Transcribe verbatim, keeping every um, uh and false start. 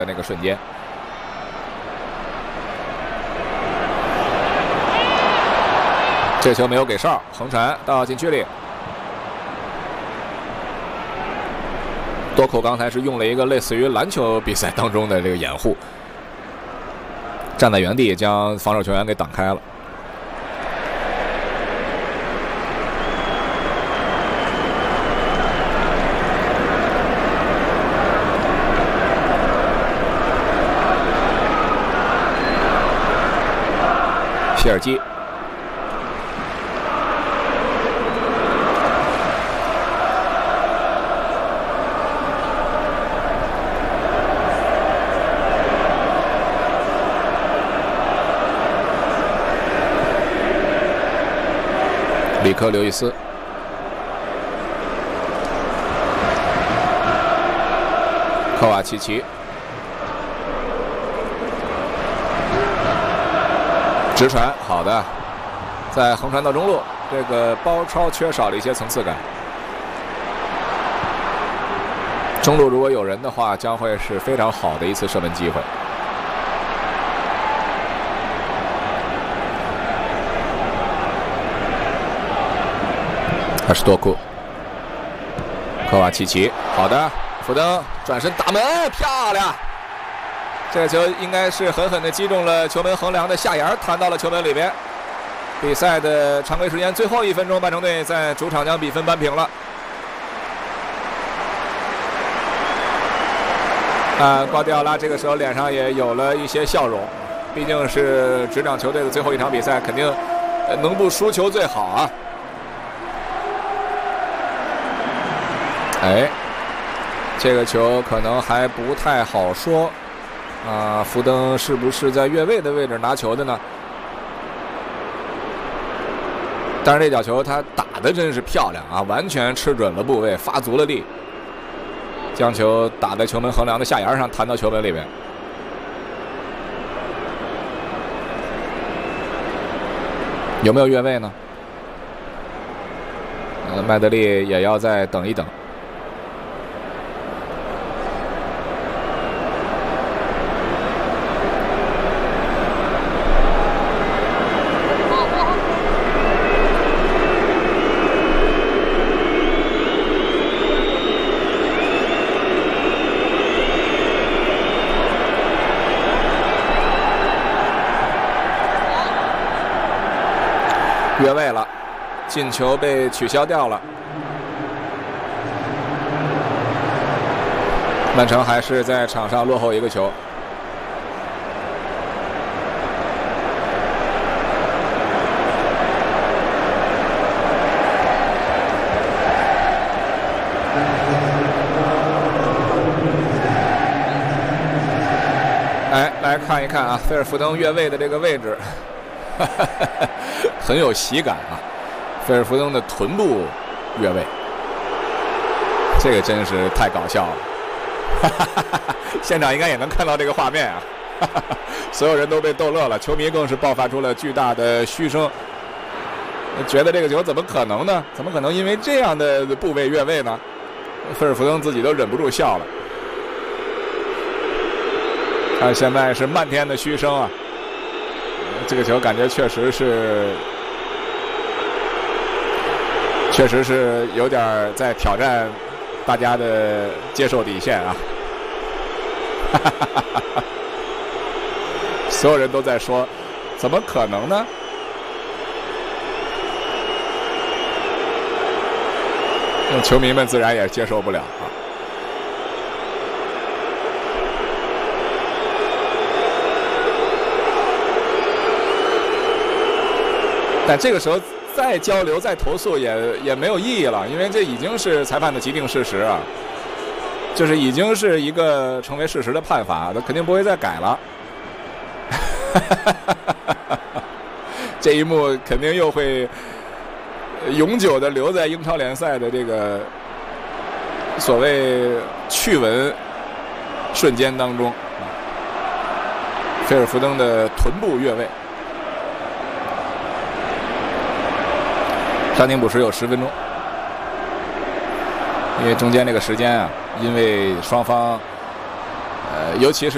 那个瞬间。这球没有给哨，横传到禁区里。多库刚才是用了一个类似于篮球比赛当中的这个掩护，站在原地将防守球员给挡开了。 皮尔基，里克·刘易斯，科瓦契奇。 直传，好的，在横传到中路，这个包抄缺少了一些层次感。中路如果有人的话，将会是非常好的一次射门机会。还是多库，科瓦契奇，好的，福登转身打门，漂亮。 这个球应该是狠狠地击中了球门横梁的下沿，弹到了球门里边。比赛的常规时间最后一分钟，曼城队在主场将比分扳平了。啊，瓜迪奥拉这个时候脸上也有了一些笑容，毕竟是执掌球队的最后一场比赛，肯定能不输球最好啊。哎，这个球可能还不太好说。 啊，福登是不是在越位的位置拿球的呢？但是这脚球他打的真是漂亮啊，完全吃准了部位，发足了力，将球打在球门横梁的下沿上，弹到球门里面。有没有越位呢？呃，麦德利也要再等一等。 越位了，进球被取消掉了。曼城还是在场上落后一个球。哎，来看一看啊，菲尔福登越位的这个位置。 很有喜感啊！菲尔福登的臀部越位，这个真是太搞笑了。现场应该也能看到这个画面啊，所有人都被逗乐了，球迷更是爆发出了巨大的嘘声，觉得这个球怎么可能呢？怎么可能因为这样的部位越位呢？菲尔福登自己都忍不住笑了。看现在是漫天的嘘声啊！ 这个球感觉确实是，确实是有点在挑战大家的接受底线啊！所有人都在说，怎么可能呢？那球迷们自然也接受不了啊。 但这个时候再交流、再投诉也也没有意义了，因为这已经是裁判的既定事实啊，就是已经是一个成为事实的判罚，他肯定不会再改了。这一幕肯定又会永久的留在英超联赛的这个所谓趣闻瞬间当中。菲尔福登的臀部越位。暂停补时有十分钟，因为中间这个时间啊，因为双方，呃，尤其是。